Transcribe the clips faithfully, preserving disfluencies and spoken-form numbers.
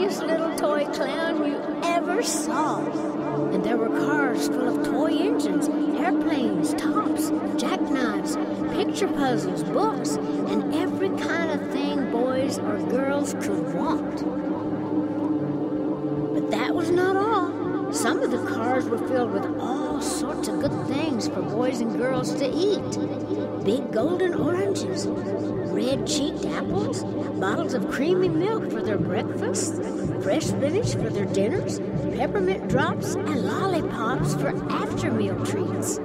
funniest little toy clown you ever saw. And there were cars full of toy engines, airplanes, tops, jackknives, picture puzzles, books, and every kind of thing boys or girls could want. But that was not all. Some of the cars were filled with all sorts of good things for boys and girls to eat. Big golden oranges, red cheeked apples, bottles of creamy milk for their breakfasts, fresh spinach for their dinners, peppermint drops, and lollipops for after-meal treats.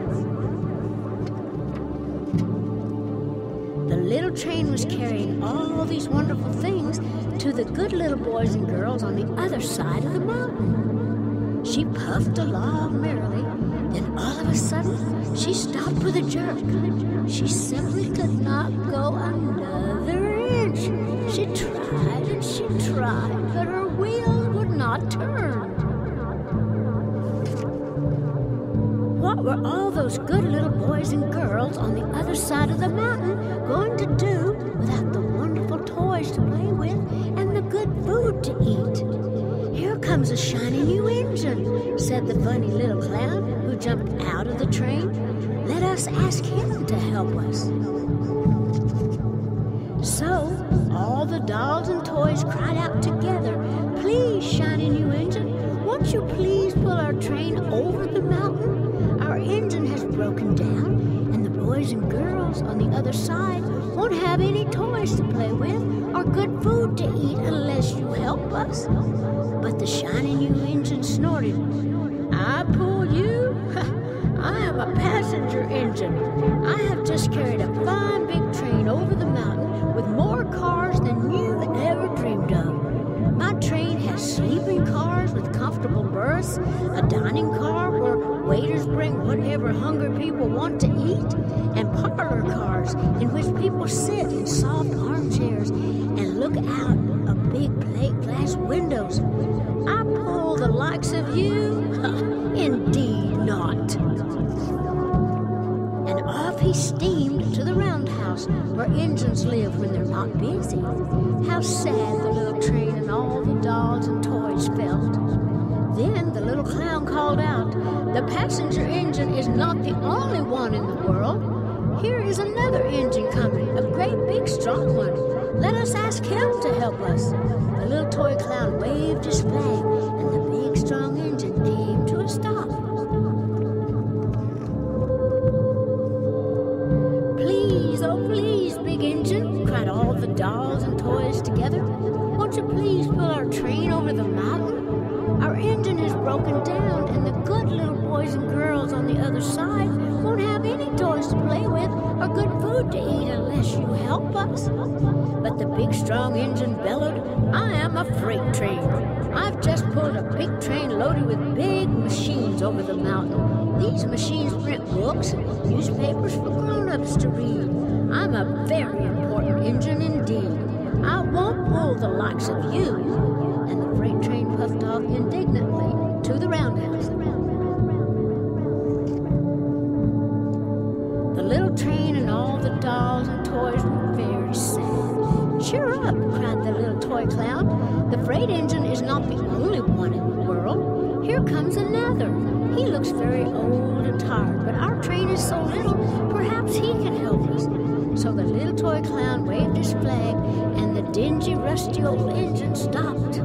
The little train was carrying all these wonderful things to the good little boys and girls on the other side of the mountain. She puffed along merrily, then all of a sudden, she stopped with a jerk. She simply could not go another inch. She tried and she tried, but her wheels would not turn. What were all those good little boys and girls on the other side of the mountain going to do without the wonderful toys to play with and the good food to eat? "Here comes a shiny new engine," said the funny little clown who jumped out of the train. "Let us ask him to help us." So all the dolls and toys cried out together, "Please, shiny new engine, won't you please pull our train over the mountain? Our engine has broken down, and the boys and girls on the other side won't have any toys to play with or good food to eat unless you help us." But the shiny new engine snorted. "I pull you? I am a passenger engine. I have just carried a fine big train over the mountain with more cars than you ever dreamed of. My train has sleeping cars with comfortable berths, a dining car where waiters bring whatever hungry people want to eat, and parlor cars in which people sit in soft armchairs and look out of big plate glass windows. I pull the likes of you? Indeed not." And off he steamed to the roundhouse where engines live when they're not busy. How sad the little train and all the dolls and toys felt. Then the little clown called out, "The passenger engine is not the only one in the world. Here is another engine coming, a great big strong one. Let us ask him to help us." The little toy clown waved his flag, and the big strong engine came to a stop. "Please, oh please, big engine," cried all the dolls and toys together. "Won't you please pull our train over the mountain? Our engine is broken down, and the good little boys and girls on the other side won't have any toys to play with or good food to eat unless you help us." But the big strong engine bellowed, "I am a freight train. I've just pulled a big train loaded with big machines over the mountain. These machines print books and newspapers for grown-ups to read. I'm a very important engine indeed. I won't pull the likes of you." And the freight train puffed off indignantly to the roundhouse. The little train and all the dolls and toys were very sad. "Cheer up," cried the little toy clown. "The freight engine is not the only one in the world. Here comes another. He looks very old and tired, but our train is so little, perhaps he can help us." So the little toy clown waved his flag, and the dingy, rusty old engine stopped.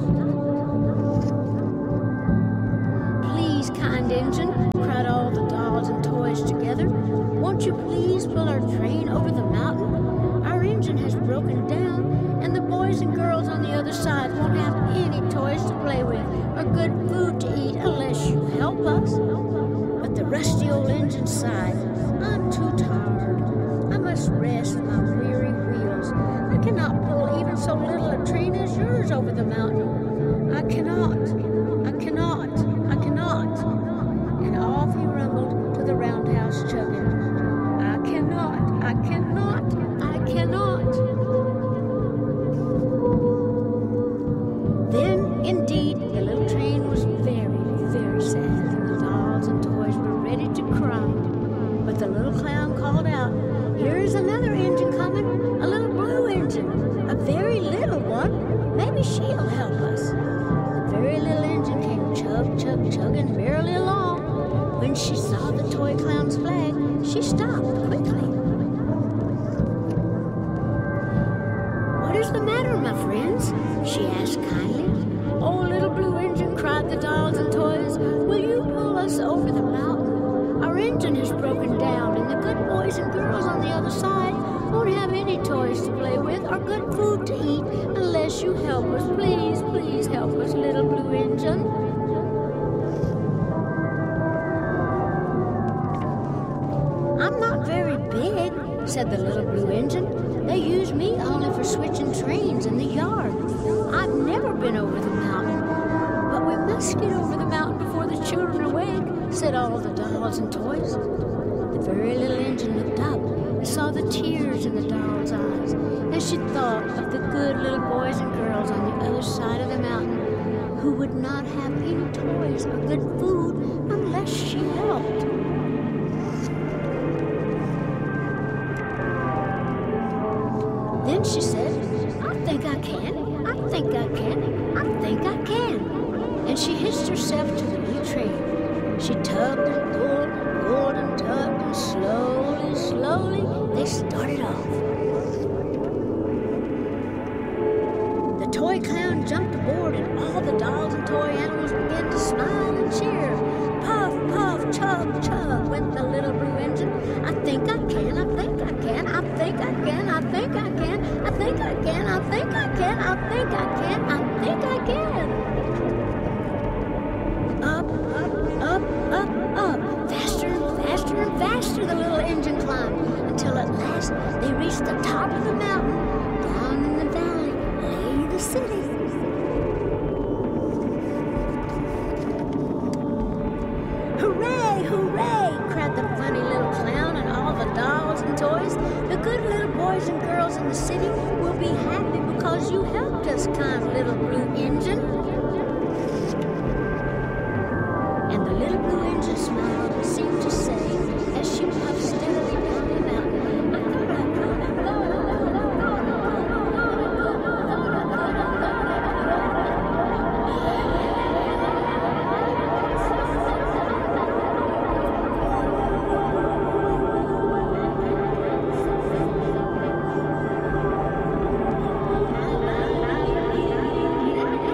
"Please, kind engine," cried all the dolls and toys together, "won't you please pull our train over the mountain? Our engine has broken down, and the boys and girls on the other side won't have any toys to play with or good food to eat unless you help us." But the rusty old engine sighed. "I'm too tired. I must rest my weary wheels. I cannot pull even so little a train as yours over the mountain. I cannot, I cannot, I cannot." And off he rumbled to the roundhouse chugging, "I cannot, I cannot, I cannot." Then, indeed, the little train was very, very sad, and the dolls and toys were ready to cry. But the little clown called out, "Here's another engine coming, a little blue engine, a very little one. Maybe she'll help engine has broken down, and the good boys and girls on the other side won't have any toys to play with or good food to eat unless you help us. Please, please help us, little blue engine. I'm not very big, said the little blue engine. They use me only for switching trains in the yard. I've never been over the mountain. But we must get over the mountain before the children awake, said all the dolls and toys. The very little engine looked up and saw the tears in the doll's eyes as she thought of the good little boys and girls on the other side of the mountain who would not have any toys or good food unless she helped. Then she said, I think I can, I think I can, I think I can. And she hitched herself to the new train. She tugged and pulled and pulled and tugged, and slowly, slowly, they started off. The toy clown jumped aboard, and all the dolls and toy animals began to smile and cheer. Puff, puff, chug, chug, went the little blue engine. I think I can, I think I can, I think I can, I think I can, I think I can, I think I can, I think I can, I think I can. Up, up, up, up, up, faster and faster and faster the little engine climbed, until at last they reached the top of the mountain. Down in the valley lay the city. Hooray, hooray, cried the funny little clown and all the dolls and toys. The good little boys and girls in the city will be happy because you helped us, kind little blue engine. And the little blue engine smiled